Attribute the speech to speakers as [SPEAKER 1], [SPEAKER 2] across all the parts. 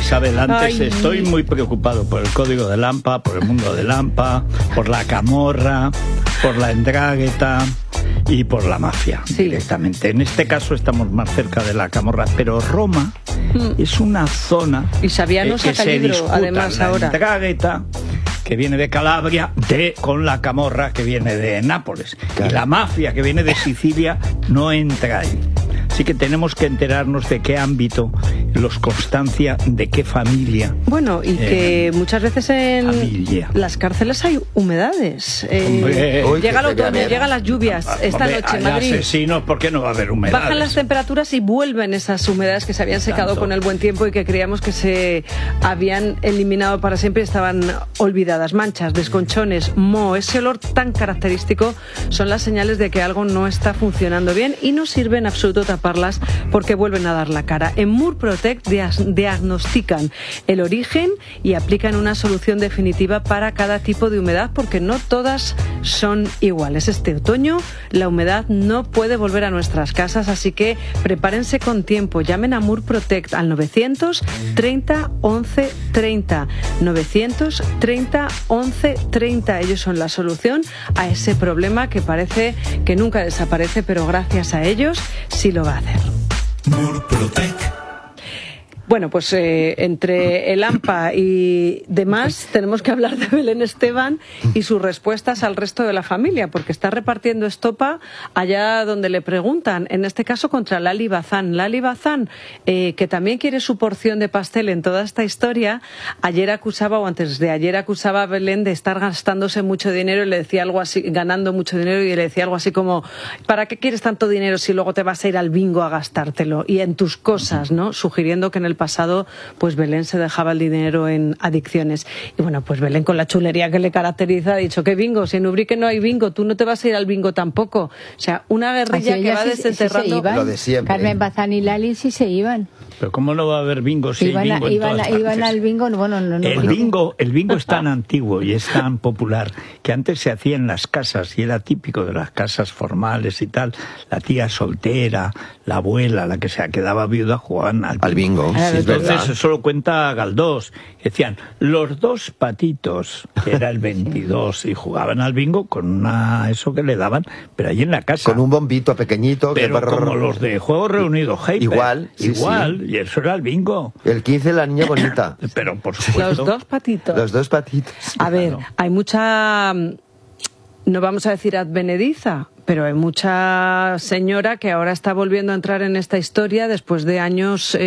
[SPEAKER 1] Isabel, antes estoy muy preocupado por el código de Lampa, por el mundo de Lampa, por la camorra, por la Ndrangheta y por la mafia, directamente. En este caso estamos más cerca de la camorra, pero Roma es una zona
[SPEAKER 2] y Saviano
[SPEAKER 1] que se disputa
[SPEAKER 2] además
[SPEAKER 1] la
[SPEAKER 2] ahora.
[SPEAKER 1] Ndrangheta, que viene de Calabria, con la camorra que viene de Nápoles. Claro. Y la mafia que viene de Sicilia no entra ahí. Así que tenemos que enterarnos de qué ámbito, los Constancia, de qué familia.
[SPEAKER 2] Bueno, y que muchas veces en las cárceles hay humedades. Llega el otoño, llegan las lluvias. Esta noche en Madrid.
[SPEAKER 1] Asesinos, ¿por qué no va a haber humedades?
[SPEAKER 2] Bajan las temperaturas y vuelven esas humedades que se habían secado con el buen tiempo y que creíamos que se habían eliminado para siempre y estaban olvidadas. Manchas, desconchones, moho, ese olor tan característico son las señales de que algo no está funcionando bien y no sirve en absoluto taparlas porque vuelven a dar la cara. En Murprotec diagnostican el origen y aplican una solución definitiva para cada tipo de humedad porque no todas son iguales. Este otoño la humedad no puede volver a nuestras casas, así que prepárense con tiempo. Llamen a Murprotec al 930 11 30. 930 11 30. Ellos son la solución a ese problema que parece que nunca desaparece, pero gracias a ellos sí lo va a hacer.
[SPEAKER 3] Murprotec.
[SPEAKER 2] Bueno, pues entre el AMPA y demás tenemos que hablar de Belén Esteban y sus respuestas al resto de la familia, porque está repartiendo estopa allá donde le preguntan, en este caso contra Lali Bazán. Lali Bazán, que también quiere su porción de pastel en toda esta historia, antes de ayer acusaba a Belén de estar gastándose mucho dinero y le decía algo así, ganando mucho dinero, y le decía algo así como, ¿para qué quieres tanto dinero si luego te vas a ir al bingo a gastártelo? Y en tus cosas, ¿no? Sugiriendo que en el pasado pues Belén se dejaba el dinero en adicciones. Y bueno, pues Belén, con la chulería que le caracteriza, ha dicho, ¿qué bingo? Si en Ubrique no hay bingo, tú no te vas a ir al bingo tampoco. O sea, una guerrilla que va desenterrando.
[SPEAKER 4] Lo de siempre. Carmen Bazán y Lali sí se iban.
[SPEAKER 1] Pero ¿cómo no va a haber bingo si hay bingo en todas partes?
[SPEAKER 4] Iban al bingo, bueno, no.
[SPEAKER 1] El bingo es tan antiguo y es tan popular que antes se hacía en las casas y era típico de las casas formales y tal. La tía soltera, la abuela, la que se quedaba viuda, jugaban al bingo. Sí, entonces eso lo cuenta Galdós. Decían, los dos patitos, que era el 22, y jugaban al bingo con eso que le daban, pero ahí en la casa.
[SPEAKER 5] Con un bombito pequeñito.
[SPEAKER 1] Pero como los de Juegos Reunidos, Hyper. Igual. Y eso era el bingo.
[SPEAKER 5] El 15, la niña bonita.
[SPEAKER 1] Pero por supuesto.
[SPEAKER 2] Los dos patitos. A ver, hay mucha, no vamos a decir advenediza, pero hay mucha señora que ahora está volviendo a entrar en esta historia después de años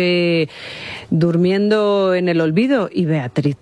[SPEAKER 2] durmiendo en el olvido. Y Beatriz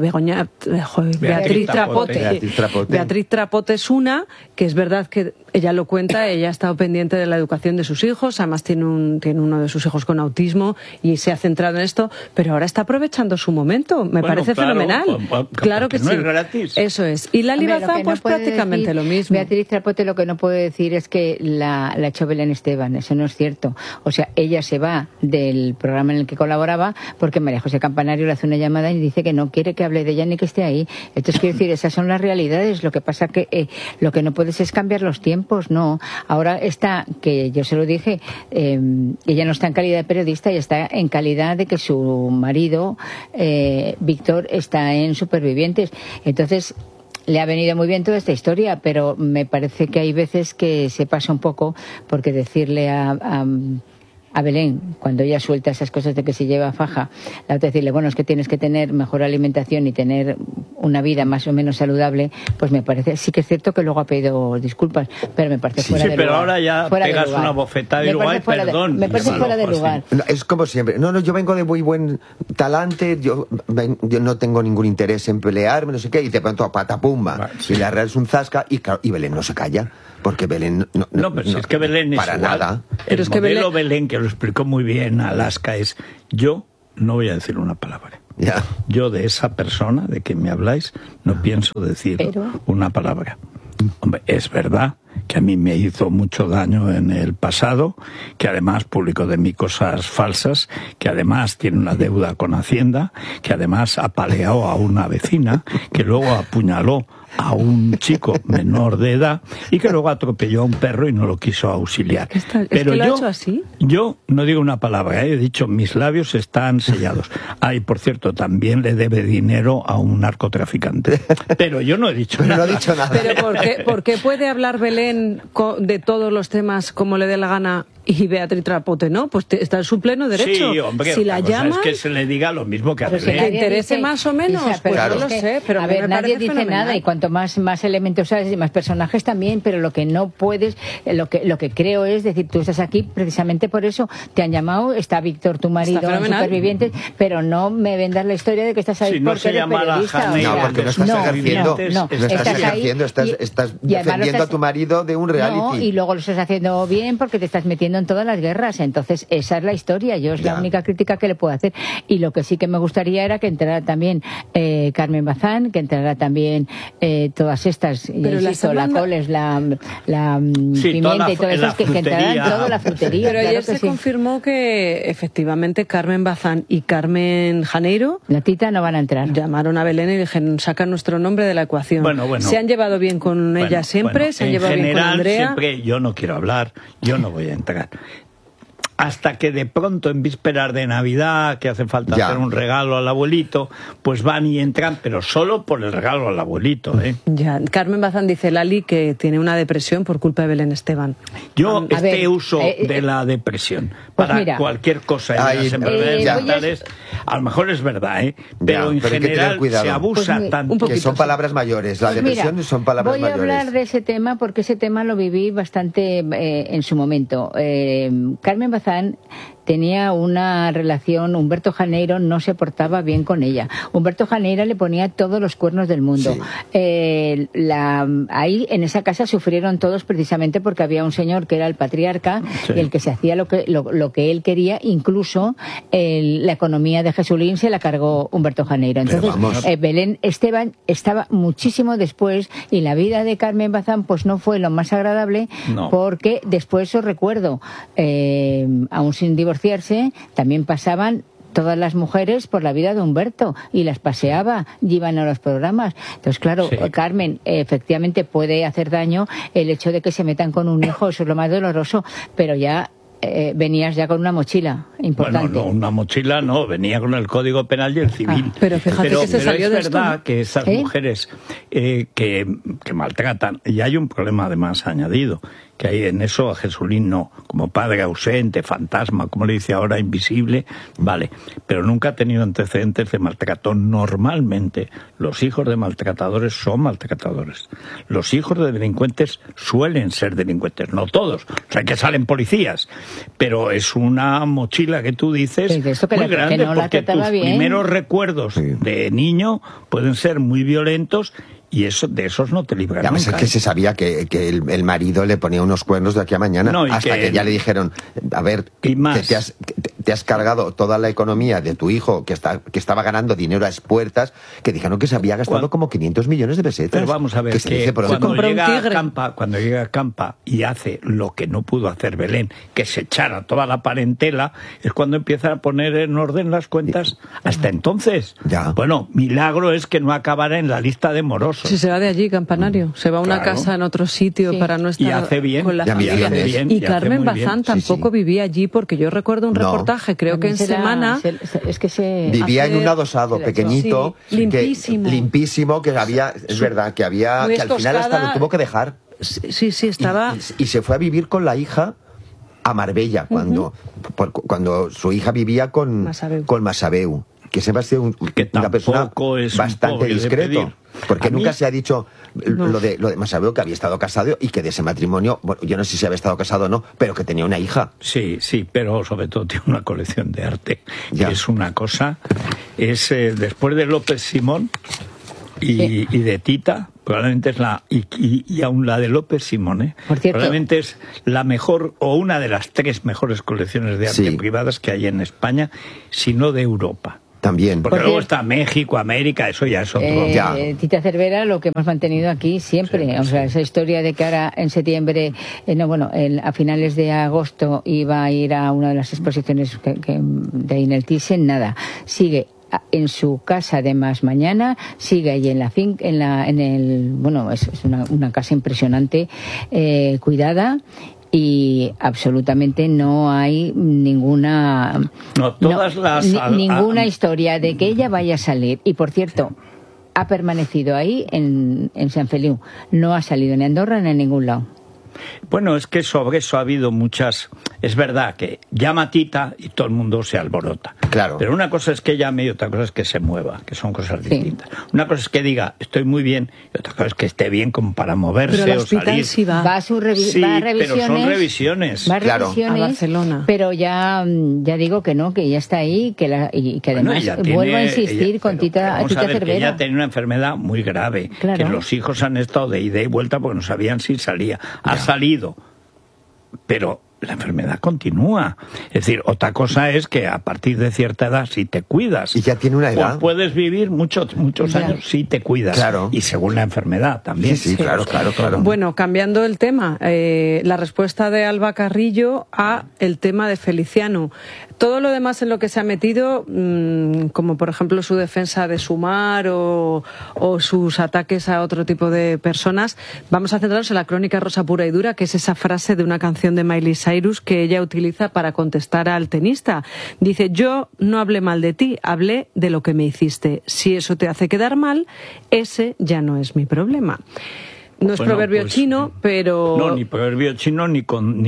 [SPEAKER 2] Trapote es una, que es verdad que ella lo cuenta, ella ha estado pendiente de la educación de sus hijos, además tiene uno de sus hijos con autismo y se ha centrado en esto, pero ahora está aprovechando su momento. Me parece fenomenal. Claro que
[SPEAKER 1] no
[SPEAKER 2] sí.
[SPEAKER 1] Es gratis.
[SPEAKER 2] Eso es. Y Lali Bazán, pues prácticamente lo mismo.
[SPEAKER 4] Beatriz Trapote lo que no puede decir es que la echó Belén Esteban. Eso no es cierto. O sea, ella se va del programa en el que colaboraba porque María José Campanario le hace una llamada y dice que no quiere que hable de ella ni que esté ahí. Entonces, quiero decir, esas son las realidades. Lo que pasa que lo que no puedes es cambiar los tiempos. No, ahora está, que yo se lo dije, ella no está en calidad de periodista y está en calidad de que su marido, Víctor, está en Supervivientes. Entonces, le ha venido muy bien toda esta historia, pero me parece que hay veces que se pasa un poco, porque decirle a Belén, cuando ella suelta esas cosas de que se lleva faja, la otra decirle, bueno, es que tienes que tener mejor alimentación y tener una vida más o menos saludable, pues me parece, sí que es cierto que luego ha pedido disculpas, pero me parece fuera de lugar.
[SPEAKER 1] Sí, pero ahora ya pegas una bofetada y luego hay perdón.
[SPEAKER 4] Me parece fuera de lugar.
[SPEAKER 5] No, es como siempre. No, yo vengo de muy buen talante, yo no tengo ningún interés en pelearme, no sé qué, y de pronto a patapumba. Sí. Y la Real es un zasca y Belén no se calla. Porque Belén
[SPEAKER 1] no, pero es que Belén es
[SPEAKER 5] para
[SPEAKER 1] igual.
[SPEAKER 5] Nada.
[SPEAKER 1] El modelo Belén, que lo explicó muy bien Alaska, es: yo no voy a decir una palabra.
[SPEAKER 5] Ya.
[SPEAKER 1] Yo de esa persona de que me habláis no pienso decir una palabra. Hombre, es verdad que a mí me hizo mucho daño en el pasado, que además publicó de mí cosas falsas, que además tiene una deuda con Hacienda, que además apaleó a una vecina, que luego apuñaló a un chico menor de edad y que luego atropelló a un perro y no lo quiso auxiliar.
[SPEAKER 2] Pero lo ha hecho así.
[SPEAKER 1] Yo no digo una palabra, he dicho mis labios están sellados. Y por cierto, también le debe dinero a un narcotraficante. Pero yo no he dicho nada.
[SPEAKER 5] No he dicho nada.
[SPEAKER 2] Pero ¿por qué puede hablar Belén de todos los temas como le dé la gana y Beatriz Trapote no? Pues está en su pleno derecho.
[SPEAKER 1] Sí, hombre,
[SPEAKER 2] si la llaman,
[SPEAKER 1] es que se le diga lo mismo que a
[SPEAKER 2] que
[SPEAKER 1] Belén.
[SPEAKER 2] te interese más o menos, pues
[SPEAKER 5] claro.
[SPEAKER 2] no lo sé. Pero
[SPEAKER 4] a ver, nadie dice
[SPEAKER 2] fenomenal.
[SPEAKER 4] nada y cuanto más elementos sabes y más personajes también, pero lo que no puedes, lo que creo es decir, tú estás aquí precisamente por eso, te han llamado, está Víctor, tu marido, en Supervivientes, pero no me vendas la historia de que estás ahí
[SPEAKER 1] Si no
[SPEAKER 4] porque
[SPEAKER 1] se
[SPEAKER 4] eres
[SPEAKER 1] llama
[SPEAKER 4] periodista.
[SPEAKER 5] No, porque no estás ejerciendo,
[SPEAKER 4] ahí,
[SPEAKER 5] estás defendiendo a tu marido de un reality.
[SPEAKER 4] No, y luego lo estás haciendo bien porque te estás metiendo en todas las guerras, entonces esa es la historia, yo es la única crítica que le puedo hacer. Y lo que sí que me gustaría era que entrara también Carmen Bazán, que entrara también todas estas,
[SPEAKER 2] pero
[SPEAKER 4] la Coles, la Pimienta y todas esas, que entraran toda la frutería.
[SPEAKER 2] Pero ayer se confirmó que efectivamente Carmen Bazán y Carmen Janeiro,
[SPEAKER 4] la Tita, no van a entrar.
[SPEAKER 2] Llamaron a Belén y dijeron, saca nuestro nombre de la ecuación.
[SPEAKER 1] Bueno.
[SPEAKER 2] Se han llevado bien con ella siempre, se han llevado bien con Andrea.
[SPEAKER 1] Siempre yo no quiero hablar, yo no voy a entrar. Hasta que de pronto en vísperas de Navidad, que hace falta hacer un regalo al abuelito, pues van y entran, pero solo por el regalo al abuelito, ¿eh?
[SPEAKER 2] Ya, Carmen Bazán dice Lali que tiene una depresión por culpa de Belén Esteban.
[SPEAKER 1] Yo uso de la depresión
[SPEAKER 4] pues
[SPEAKER 1] para
[SPEAKER 4] mira,
[SPEAKER 1] cualquier cosa en las enfermedades mentales, a lo mejor es verdad, ¿eh? Pero en general se abusa
[SPEAKER 4] pues
[SPEAKER 1] tanto.
[SPEAKER 5] Que son palabras mayores, la depresión son palabras mayores.
[SPEAKER 4] Voy a hablar de ese tema porque ese tema lo viví bastante en su momento. Carmen Bazán tenía una relación, Humberto Janeiro no se portaba bien con ella. Humberto Janeiro le ponía todos los cuernos del mundo. Sí. Ahí en esa casa sufrieron todos precisamente porque había un señor que era el patriarca, y el que se hacía lo que él quería, incluso la economía de Jesulín se la cargó Humberto Janeiro. Entonces Belén Esteban estaba muchísimo después y la vida de Carmen Bazán pues no fue lo más agradable, porque después os recuerdo, aún sin divorciarse, también pasaban todas las mujeres por la vida de Humberto y las paseaba y iban a los programas. Entonces, claro, Carmen, efectivamente puede hacer daño el hecho de que se metan con un hijo, eso es lo más doloroso, pero ya venías ya con una mochila importante.
[SPEAKER 1] Bueno, no, una mochila no, venía con el Código Penal y el Civil.
[SPEAKER 2] Pero fíjate que se salió de esto.
[SPEAKER 1] Es verdad que esas mujeres que maltratan, y hay un problema además añadido, que hay en eso a Jesulín no, como padre ausente, fantasma, como le dice ahora, invisible, vale, pero nunca ha tenido antecedentes de maltrato. Normalmente los hijos de maltratadores son maltratadores. Los hijos de delincuentes suelen ser delincuentes, no todos, o sea que salen policías, pero es una mochila que tú dices muy grande, porque tus primeros recuerdos de niño pueden ser muy violentos. Y de esos no te libran nunca.
[SPEAKER 5] Es que se sabía que el marido le ponía unos cuernos de aquí a mañana, hasta que ya le dijeron, a ver, que te has cargado toda la economía de tu hijo, que estaba ganando dinero a expuertas, que dijeron que se había gastado como 500 millones de pesetas.
[SPEAKER 1] Pero vamos a ver, que cuando llega a Campa y hace lo que no pudo hacer Belén, que se echara toda la parentela, es cuando empieza a poner en orden las cuentas. Hasta entonces, bueno, milagro es que no acabara en la lista de morosos.
[SPEAKER 2] Si se va de allí, Campanario, se va a una casa en otro sitio para no estar con la familia. Y Carmen Bazán tampoco vivía allí, porque yo recuerdo un reportaje, creo que en Semana...
[SPEAKER 5] Vivía en un adosado pequeñito, limpísimo, que había, es verdad, que al final hasta lo tuvo que dejar.
[SPEAKER 2] Sí, estaba...
[SPEAKER 5] Y se fue a vivir con la hija a Marbella, cuando su hija vivía con Masabeu, que siempre ha sido una persona bastante discreto. Porque nunca se ha dicho lo de Masabeu, que había estado casado y que de ese matrimonio, bueno, yo no sé si había estado casado o no, pero que tenía una hija.
[SPEAKER 1] Sí, pero sobre todo tiene una colección de arte, que es una cosa, después de López Simón y de Tita, probablemente es y aún la de López Simón, probablemente es la mejor o una de las 3 mejores colecciones de arte privadas que hay en España, si no de Europa.
[SPEAKER 5] También.
[SPEAKER 1] Porque luego está México, América, eso ya es otro.
[SPEAKER 4] Tita Cervera, lo que hemos mantenido aquí siempre, o sea, esa historia de que ahora en septiembre, a finales de agosto iba a ir a una de las exposiciones de ahí en el Thyssen, nada, sigue. en su casa de Más Mañana, sigue ahí en la finca, bueno, es una casa impresionante, cuidada. Y absolutamente no hay ninguna ninguna historia de que ella vaya a salir. Y por cierto, ha permanecido ahí en Sant Feliu, no ha salido ni a Andorra ni a ningún lado.
[SPEAKER 1] Bueno, es que sobre eso ha habido muchas... Es verdad que llama Tita y todo el mundo se alborota.
[SPEAKER 5] Claro.
[SPEAKER 1] Pero una cosa es que llame y otra cosa es que se mueva, que son cosas distintas. Una cosa es que diga, estoy muy bien, y otra cosa es que esté bien como para moverse
[SPEAKER 2] pero
[SPEAKER 1] o salir.
[SPEAKER 2] Sí va.
[SPEAKER 4] Va a revisiones.
[SPEAKER 1] Pero son revisiones.
[SPEAKER 4] Va a revisiones,
[SPEAKER 2] a Barcelona.
[SPEAKER 4] Pero ya digo que no, que ya está ahí, y que además vuelvo a insistir con Tita Cervera.
[SPEAKER 1] Que ella tenía una enfermedad muy grave,
[SPEAKER 4] claro.
[SPEAKER 1] Que los hijos han estado de ida y vuelta porque no sabían si salía. Ha salido, pero la enfermedad continúa. Es decir, otra cosa es que a partir de cierta edad, si te cuidas...
[SPEAKER 5] Y ya tiene una edad.
[SPEAKER 1] Pues puedes vivir muchos años si te cuidas.
[SPEAKER 5] Claro.
[SPEAKER 1] Y según la enfermedad también.
[SPEAKER 5] Sí, claro.
[SPEAKER 2] Bueno, cambiando el tema, la respuesta de Alba Carrillo a el tema de Feliciano. Todo lo demás en lo que se ha metido, como por ejemplo su defensa de Sumar o sus ataques a otro tipo de personas, vamos a centrarnos en la crónica rosa pura y dura, que es esa frase de una canción de Miley Cyrus que ella utiliza para contestar al tenista. Dice, yo no hablé mal de ti, hablé de lo que me hiciste. Si eso te hace quedar mal, ese ya no es mi problema. No es proverbio chino, pero...
[SPEAKER 1] No, ni proverbio chino ni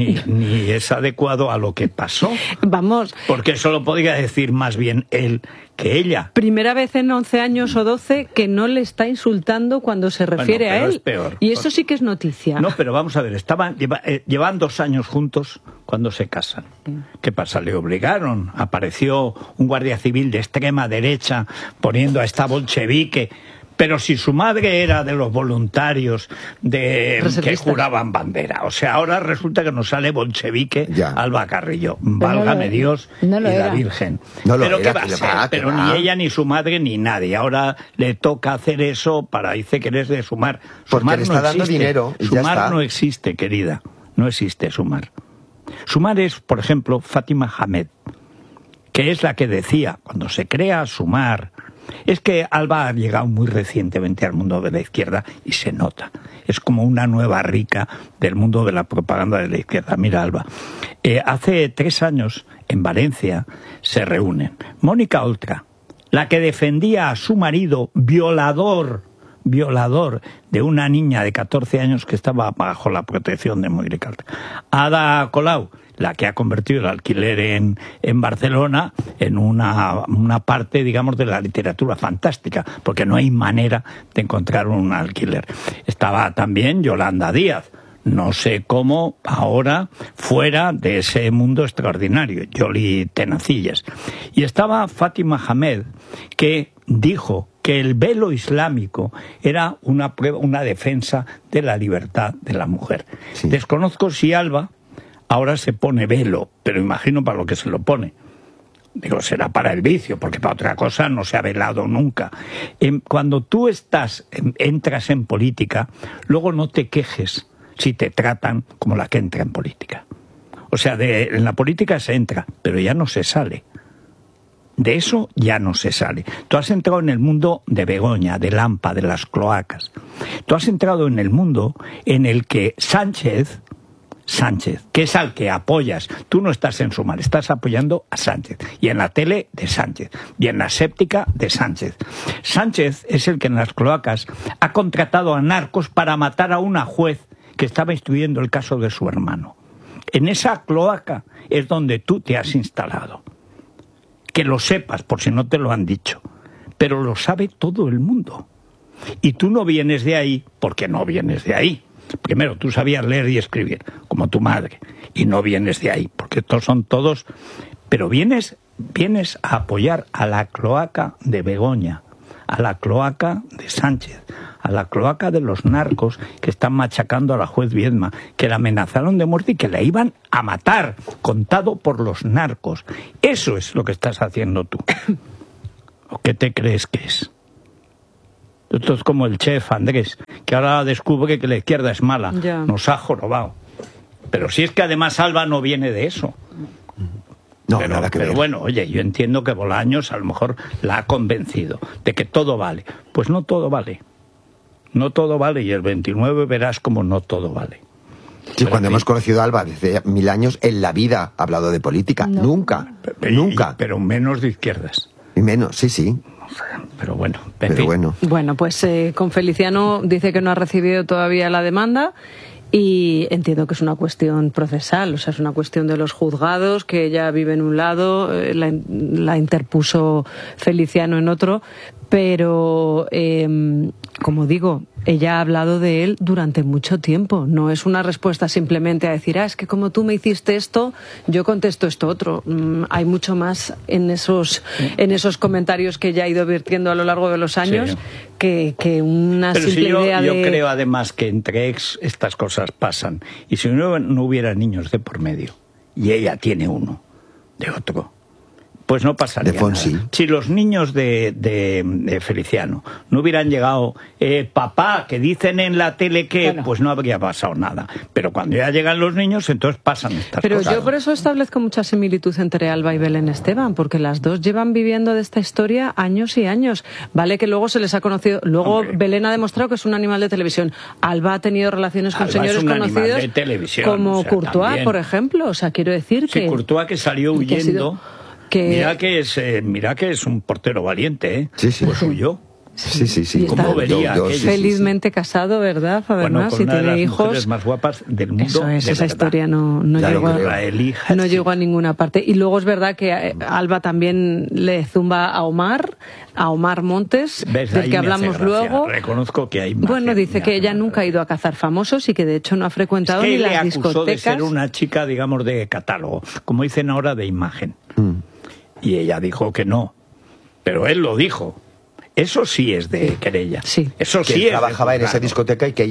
[SPEAKER 1] es adecuado a lo que pasó.
[SPEAKER 2] Vamos.
[SPEAKER 1] Porque eso lo podría decir más bien él que ella.
[SPEAKER 2] Primera vez en 11 años o 12 que no le está insultando cuando se refiere a él.
[SPEAKER 1] Es peor.
[SPEAKER 2] Y eso sí que es noticia.
[SPEAKER 1] No, pero vamos a ver, llevan 2 años juntos cuando se casan. ¿Qué pasa? Le obligaron. Apareció un guardia civil de extrema derecha poniendo a esta bolchevique. Pero si su madre era de los voluntarios que juraban bandera. O sea, ahora resulta que nos sale bolchevique Alba Carrillo. Válgame Dios y la Virgen. Pero ¿qué va a ser? Pero ni ella, ni su madre, ni nadie. Ahora le toca hacer eso para, dice que eres de Sumar.
[SPEAKER 5] Porque le está dando dinero.
[SPEAKER 1] Sumar no existe, querida. No existe Sumar. Sumar es, por ejemplo, Fátima Hamed, que es la que decía, cuando se crea Sumar... Es que Alba ha llegado muy recientemente al mundo de la izquierda y se nota. Es como una nueva rica del mundo de la propaganda de la izquierda. Mira, Alba, hace 3 años en Valencia se reúnen Mónica Oltra, la que defendía a su marido violador de una niña de 14 años que estaba bajo la protección de Mónica Oltra. Ada Colau, la que ha convertido el alquiler en Barcelona en una parte, digamos, de la literatura fantástica, porque no hay manera de encontrar un alquiler. Estaba también Yolanda Díaz, no sé cómo ahora fuera de ese mundo extraordinario, Yoli Tenacillas. Y estaba Fátima Hamed, que dijo que el velo islámico era una defensa de la libertad de la mujer. Sí. Desconozco si Alba ahora se pone velo, pero imagino para lo que se lo pone. Digo, será para el vicio, porque para otra cosa no se ha velado nunca. Cuando tú entras en política, luego no te quejes si te tratan como la que entra en política. O sea, en la política se entra, pero ya no se sale. De eso ya no se sale. Tú has entrado en el mundo de Begoña, de Lampa, de las cloacas. Tú has entrado en el mundo en el que Sánchez, que es al que apoyas, tú no estás en Sumar, estás apoyando a Sánchez, y en la tele de Sánchez, y en la séptica de Sánchez. Sánchez es el que en las cloacas ha contratado a narcos para matar a una juez que estaba instruyendo el caso de su hermano. En esa cloaca es donde tú te has instalado. Que lo sepas, por si no te lo han dicho, pero lo sabe todo el mundo. Y tú no vienes de ahí porque no vienes de ahí. Primero, tú sabías leer y escribir, como tu madre, y no vienes de ahí, porque estos son todos... Pero vienes a apoyar a la cloaca de Begoña, a la cloaca de Sánchez, a la cloaca de los narcos que están machacando a la juez Viedma, que la amenazaron de muerte y que la iban a matar, contado por los narcos. Eso es lo que estás haciendo tú. ¿O qué te crees que es? Esto es como el chef Andrés, que ahora descubre que la izquierda es mala. Ya. Nos ha jorobado. Pero si es que además Alba no viene de eso.
[SPEAKER 5] No, nada que ver.
[SPEAKER 1] Pero bueno, oye, yo entiendo que Bolaños a lo mejor la ha convencido de que todo vale. Pues no todo vale. No todo vale, y el 29 verás como no todo vale.
[SPEAKER 5] Sí, cuando hemos conocido a Alba desde 1000 años, en la vida ha hablado de política. No. Nunca. Nunca.
[SPEAKER 1] Pero menos de izquierdas.
[SPEAKER 5] Y menos, sí.
[SPEAKER 1] Pero bueno.
[SPEAKER 2] Bueno, pues con Feliciano dice que no ha recibido todavía la demanda. Y entiendo que es una cuestión procesal, o sea, es una cuestión de los juzgados, que ella vive en un lado, la interpuso Feliciano en otro, pero, como digo, ella ha hablado de él durante mucho tiempo. No es una respuesta simplemente a decir, es que como tú me hiciste esto, yo contesto esto otro. Hay mucho más en esos comentarios que ella ha ido vertiendo a lo largo de los años, sí, que una
[SPEAKER 1] pero
[SPEAKER 2] simple idea de...
[SPEAKER 1] Yo creo además que entre ex estas cosas pasan. Y si no hubiera niños de por medio, y ella tiene uno de otro, pues no pasaría
[SPEAKER 5] de Fonsi.
[SPEAKER 1] Nada. Si los niños de Feliciano no hubieran llegado, papá, que dicen en la tele que, bueno, pues no habría pasado nada. Pero cuando ya llegan los niños, entonces pasan estas
[SPEAKER 2] pero
[SPEAKER 1] cosas.
[SPEAKER 2] Pero yo por eso establezco mucha similitud entre Alba y Belén Esteban, porque las dos llevan viviendo de esta historia años y años. Vale que luego se les ha conocido, luego Belén ha demostrado que es un animal de televisión. Alba ha tenido relaciones con señores conocidos
[SPEAKER 1] de televisión,
[SPEAKER 2] como Courtois, también, por ejemplo. O sea, quiero decir que...
[SPEAKER 1] Sí, Courtois, que salió huyendo... Mira que es un portero valiente, ¿eh?
[SPEAKER 5] Sí.
[SPEAKER 1] Pues huyó.
[SPEAKER 5] Sí.
[SPEAKER 1] ¿Cómo vería?
[SPEAKER 2] Felizmente casado, ¿verdad? Además,
[SPEAKER 1] con
[SPEAKER 2] si
[SPEAKER 1] una
[SPEAKER 2] tiene
[SPEAKER 1] de las
[SPEAKER 2] hijos,
[SPEAKER 1] mujeres más guapas del mundo.
[SPEAKER 2] Eso es, esa historia no llegó a ninguna parte. Y luego es verdad que Alba también le zumba a Omar Montes, del que hablamos luego.
[SPEAKER 1] Reconozco que hay más.
[SPEAKER 2] Bueno, dice que ella nunca ha ido a cazar famosos y que de hecho no ha frecuentado ni las discotecas.
[SPEAKER 1] Le acusó de ser una chica, digamos, de catálogo, como dicen ahora, de imagen. Y ella dijo que no. Pero él lo dijo. Eso sí es de querella.
[SPEAKER 2] Sí.
[SPEAKER 1] Eso
[SPEAKER 5] que
[SPEAKER 1] sí es.
[SPEAKER 5] Trabajaba en esa discoteca y que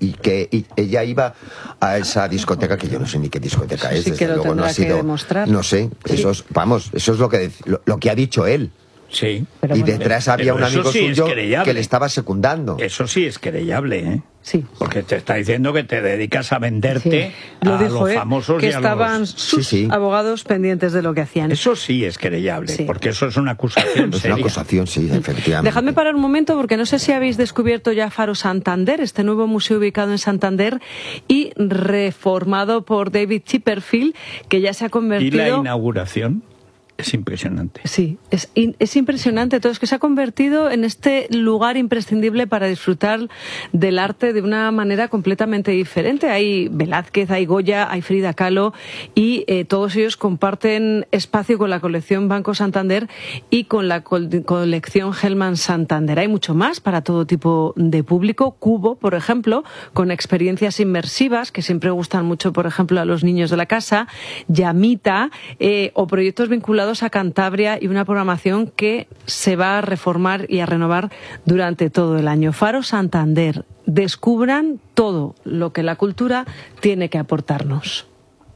[SPEAKER 5] ella iba a esa discoteca, que yo no sé ni qué discoteca es, desde luego no ha sido. No sé, sí. Eso es lo que ha dicho él.
[SPEAKER 1] Sí.
[SPEAKER 5] Y detrás había un amigo suyo que le estaba secundando.
[SPEAKER 1] Eso sí es querellable, ¿eh?
[SPEAKER 2] Sí.
[SPEAKER 1] Porque te está diciendo que te dedicas a venderte a los famosos
[SPEAKER 2] que
[SPEAKER 1] y a
[SPEAKER 2] estaban
[SPEAKER 1] los...
[SPEAKER 2] sus abogados pendientes de lo que hacían.
[SPEAKER 1] Eso sí es querellable, porque eso es una acusación seria.
[SPEAKER 5] Es una acusación, sí, efectivamente.
[SPEAKER 2] Dejadme parar un momento, porque no sé si habéis descubierto ya Faro Santander, este nuevo museo ubicado en Santander y reformado por David Chipperfield, que ya se ha convertido...
[SPEAKER 1] ¿Y la inauguración? Es impresionante.
[SPEAKER 2] Sí, es impresionante todo. Es que se ha convertido en este lugar imprescindible para disfrutar del arte de una manera completamente diferente. Hay Velázquez, hay Goya, hay Frida Kahlo y todos ellos comparten espacio con la colección Banco Santander y con la colección Hellman Santander. Hay mucho más para todo tipo de público. Cubo, por ejemplo, con experiencias inmersivas que siempre gustan mucho, por ejemplo, a los niños de la casa. Llamita o proyectos vinculados a Cantabria y una programación que se va a reformar y a renovar durante todo el año. Faro Santander. Descubran todo lo que la cultura tiene que aportarnos.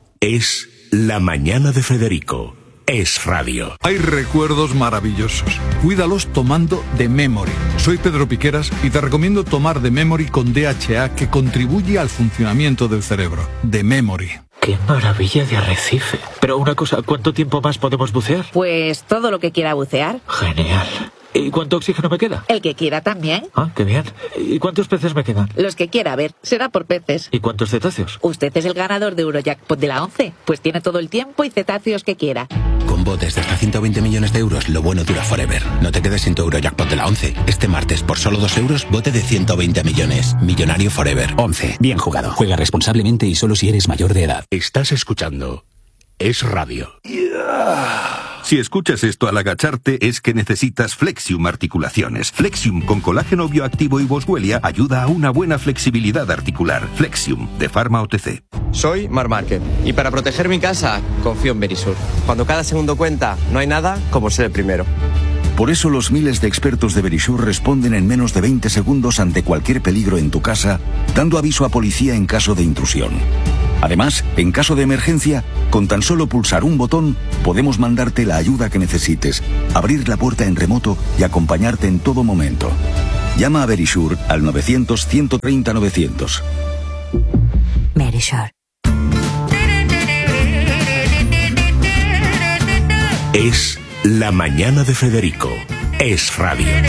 [SPEAKER 3] Es La Mañana de Federico. Es radio.
[SPEAKER 6] Hay recuerdos maravillosos. Cuídalos tomando The Memory. Soy Pedro Piqueras y te recomiendo tomar The Memory con DHA, que contribuye al funcionamiento del cerebro. The Memory.
[SPEAKER 7] ¡Qué maravilla de arrecife! Pero una cosa, ¿cuánto tiempo más podemos bucear?
[SPEAKER 8] Pues todo lo que quiera bucear.
[SPEAKER 7] Genial. ¿Y cuánto oxígeno me queda?
[SPEAKER 8] El que quiera también.
[SPEAKER 7] Ah, qué bien. ¿Y cuántos peces me quedan?
[SPEAKER 8] Los que quiera, a ver, será por peces.
[SPEAKER 7] ¿Y cuántos cetáceos?
[SPEAKER 8] Usted es el ganador de Eurojackpot de la 11, pues tiene todo el tiempo y cetáceos que quiera.
[SPEAKER 9] Con botes de hasta 120 millones de euros, lo bueno dura forever. No te quedes sin tu Eurojackpot de la 11. Este martes, por solo 2 euros, bote de 120 millones. Millonario forever.
[SPEAKER 10] 11. Bien jugado. Juega responsablemente y solo si eres mayor de edad.
[SPEAKER 3] Estás escuchando Es Radio. Si escuchas esto al agacharte, es que necesitas Flexium Articulaciones. Flexium con colágeno bioactivo y boswellia ayuda a una buena flexibilidad articular. Flexium, de Pharma OTC.
[SPEAKER 11] Soy Marc Márquez y para proteger mi casa, confío en Verisur. Cuando cada segundo cuenta, no hay nada como ser el primero.
[SPEAKER 12] Por eso los miles de expertos de Verisur responden en menos de 20 segundos ante cualquier peligro en tu casa, dando aviso a policía en caso de intrusión. Además, en caso de emergencia, con tan solo pulsar un botón, podemos mandarte la ayuda que necesites, abrir la puerta en remoto y acompañarte en todo momento. Llama a Verisur al 900-130-900.
[SPEAKER 13] Verisur. Es La Mañana de Federico. Es radio.